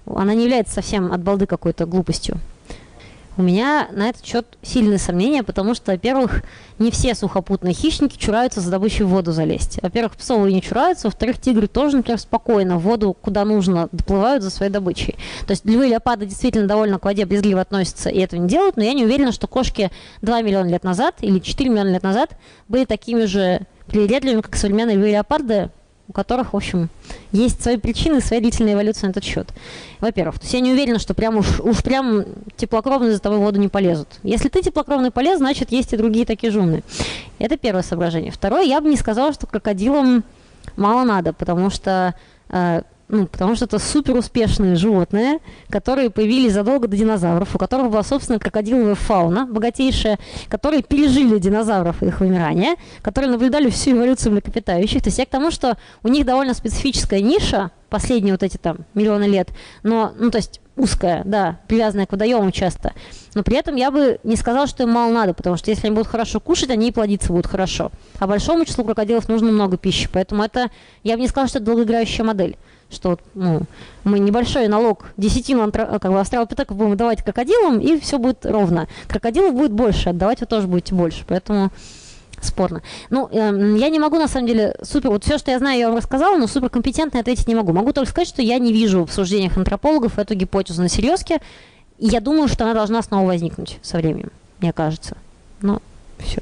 она не является совсем от балды какой-то глупостью. У меня на этот счет сильные сомнения, потому что, во-первых, не все сухопутные хищники чураются за добычей в воду залезть. Во-первых, псовые не чураются, во-вторых, тигры тоже, например, спокойно в воду, куда нужно, доплывают за своей добычей. То есть львы и леопарды действительно довольно к воде брезгливо относятся и этого не делают, но я не уверена, что кошки 2 миллиона лет назад или 4 миллиона лет назад были такими же привередливыми, как современные львы и леопарды, у которых, в общем, есть свои причины, своя длительная эволюция на этот счет. Во-первых, то есть я не уверена, что прям уж прям теплокровные за тобой в воду не полезут. Если ты теплокровный полез, значит, есть и другие такие же умные. Это первое соображение. Второе, я бы не сказала, что крокодилам мало надо, потому что это супер успешные животные, которые появились задолго до динозавров, у которых была собственная крокодиловая фауна, богатейшая, которые пережили динозавров и их вымирание, которые наблюдали всю эволюцию млекопитающих. То есть я к тому, что у них довольно специфическая ниша, последние вот эти там миллионы лет, но, то есть узкая, да, привязанная к водоемам часто. Но при этом я бы не сказала, что им мало надо, потому что если они будут хорошо кушать, они и плодиться будут хорошо. А большому числу крокодилов нужно много пищи, поэтому я бы не сказала, что это долгоиграющая модель. Что мы небольшой налог, десятину австралопитеков будем давать крокодилам, и все будет ровно. Крокодилов будет больше, отдавать вы тоже будете больше, поэтому спорно. Я не могу, на самом деле, вот все, что я знаю, я вам рассказала, но суперкомпетентно ответить не могу. Могу только сказать, что я не вижу в суждениях антропологов эту гипотезу на серьезке, и я думаю, что она должна снова возникнуть со временем, мне кажется. Но все.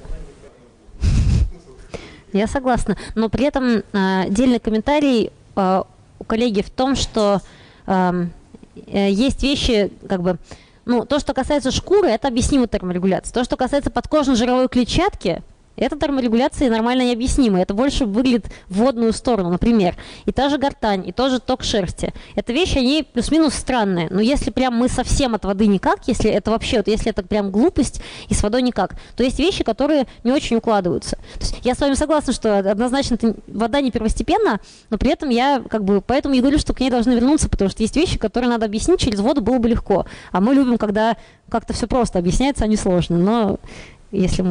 Я согласна. Но при этом отдельный комментарий у коллеги в том, что есть вещи, то, что касается шкуры, это объяснимо терморегуляцией. То, что касается подкожно-жировой клетчатки, это терморегуляция нормально необъяснима. Это больше выглядит в водную сторону, например. И та же гортань, и тоже ток шерсти. Это вещи, они плюс-минус странные. Но если прям мы совсем от воды никак, если это если это прям глупость и с водой никак, то есть вещи, которые не очень укладываются. То есть я с вами согласна, что однозначно вода не первостепенна, но при этом я поэтому и говорю, что к ней должны вернуться, потому что есть вещи, которые надо объяснить через воду, было бы легко. А мы любим, когда как-то все просто объясняется, а не сложно. Но если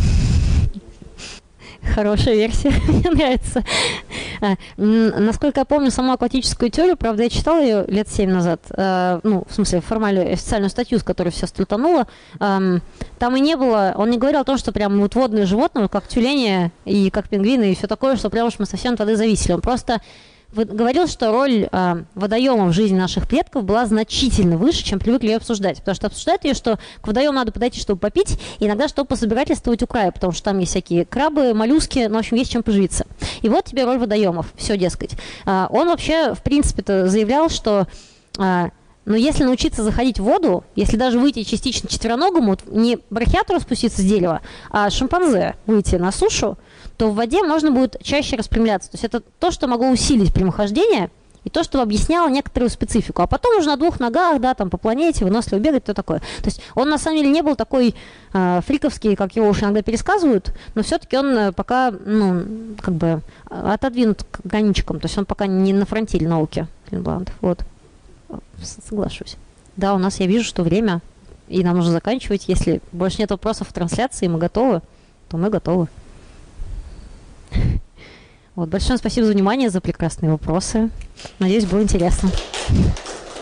хорошая версия, мне нравится. Насколько я помню саму акватическую теорию, правда, я читала ее лет 7 назад, в смысле, формальную официальную статью, с которой все стартануло. Там и не было, он не говорил о том, что прям водные животные, как тюлени и как пингвины и все такое, что прям уж мы совсем от воды зависели. Он просто говорил, что роль водоема в жизни наших предков была значительно выше, чем привыкли ее обсуждать. Потому что обсуждают ее, что к водоему надо подойти, чтобы попить, и иногда, чтобы пособирательствовать у края, потому что там есть всякие крабы, моллюски, в общем, есть чем поживиться. И вот тебе роль водоемов. Все, дескать. Он вообще, в принципе-то, заявлял, что если научиться заходить в воду, если даже выйти частично четвероногому, не брахиатору спуститься с дерева, а шимпанзе выйти на сушу, то в воде можно будет чаще распрямляться. То есть это то, что могло усилить прямохождение, и то, что объясняло некоторую специфику. А потом уже на 2 ногах, по планете, выносливо бегать, то такое. То есть он на самом деле не был такой фриковский, как его уж иногда пересказывают, но все-таки он пока, отодвинут к граничкам. То есть он пока не на фронтире науки. Вот. Соглашусь. Да, у нас, я вижу, что время, и нам нужно заканчивать. Если больше нет вопросов в трансляции, мы готовы, то мы готовы. Большое спасибо за внимание, за прекрасные вопросы. Надеюсь, было интересно.